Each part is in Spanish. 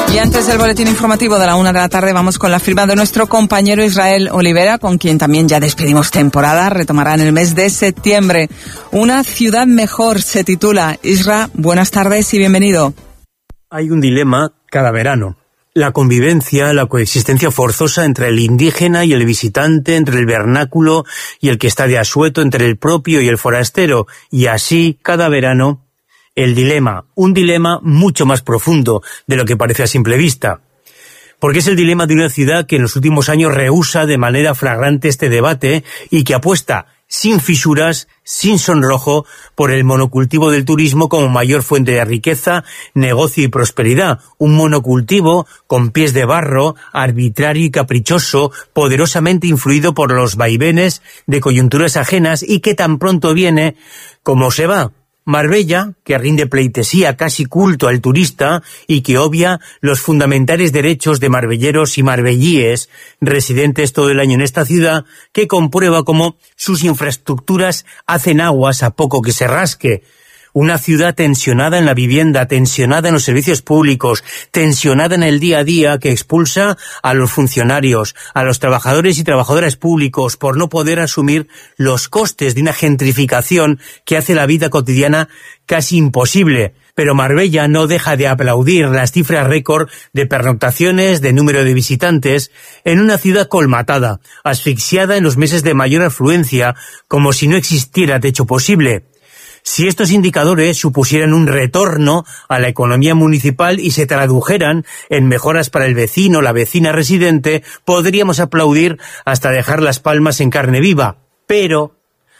Y antes del boletín informativo de la 1 de la tarde vamos con la firma de nuestro compañero Israel Olivera, con quien también ya despedimos temporada. Retomará en el mes de septiembre. Una ciudad mejor se titula. Isra, buenas tardes y bienvenido. Hay un dilema cada verano. La convivencia, la coexistencia forzosa entre el indígena y el visitante, entre el vernáculo y el que está de asueto, entre el propio y el forastero. Y así, cada verano, el dilema, un dilema mucho más profundo de lo que parece a simple vista. Porque es el dilema de una ciudad que en los últimos años rehúsa de manera flagrante este debate y que apuesta sin fisuras, sin sonrojo, por el monocultivo del turismo como mayor fuente de riqueza, negocio y prosperidad. Un monocultivo con pies de barro, arbitrario y caprichoso, poderosamente influido por los vaivenes de coyunturas ajenas y que tan pronto viene como se va. Marbella, que rinde pleitesía casi culto al turista y que obvia los fundamentales derechos de marbelleros y marbellíes, residentes todo el año en esta ciudad, que comprueba cómo sus infraestructuras hacen aguas a poco que se rasque. Una ciudad tensionada en la vivienda, tensionada en los servicios públicos, tensionada en el día a día, que expulsa a los funcionarios, a los trabajadores y trabajadoras públicos por no poder asumir los costes de una gentrificación que hace la vida cotidiana casi imposible. Pero Marbella no deja de aplaudir las cifras récord de pernoctaciones, de número de visitantes, en una ciudad colmatada, asfixiada en los meses de mayor afluencia, como si no existiera techo posible. Si estos indicadores supusieran un retorno a la economía municipal y se tradujeran en mejoras para el vecino, la vecina residente, podríamos aplaudir hasta dejar las palmas en carne viva. Pero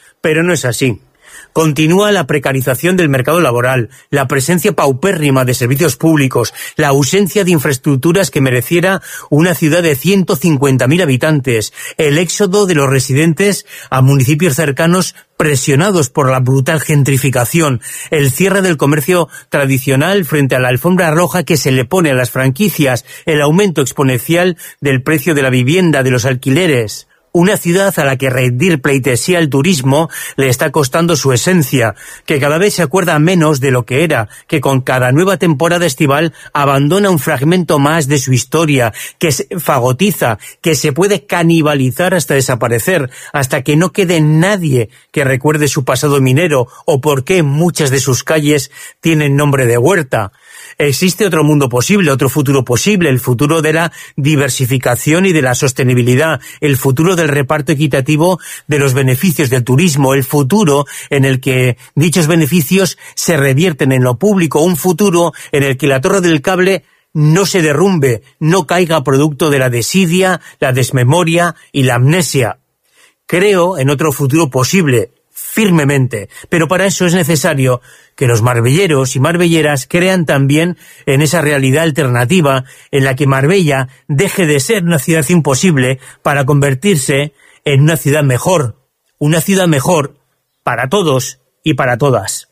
no es así. Continúa la precarización del mercado laboral, la presencia paupérrima de servicios públicos, la ausencia de infraestructuras que mereciera una ciudad de 150.000 habitantes, el éxodo de los residentes a municipios cercanos presionados por la brutal gentrificación, el cierre del comercio tradicional frente a la alfombra roja que se le pone a las franquicias, el aumento exponencial del precio de la vivienda, de los alquileres. Una ciudad a la que rendir pleitesía al turismo le está costando su esencia, que cada vez se acuerda menos de lo que era, que con cada nueva temporada estival abandona un fragmento más de su historia, que se fagotiza, que se puede canibalizar hasta desaparecer, hasta que no quede nadie que recuerde su pasado minero o por qué muchas de sus calles tienen nombre de huerta. Existe otro mundo posible, otro futuro posible, el futuro de la diversificación y de la sostenibilidad, el futuro del reparto equitativo de los beneficios del turismo, el futuro en el que dichos beneficios se revierten en lo público, un futuro en el que la torre del cable no se derrumbe, no caiga producto de la desidia, la desmemoria y la amnesia. Creo en otro futuro posible, firmemente, pero para eso es necesario que los marbelleros y marbelleras crean también en esa realidad alternativa en la que Marbella deje de ser una ciudad imposible para convertirse en una ciudad mejor para todos y para todas.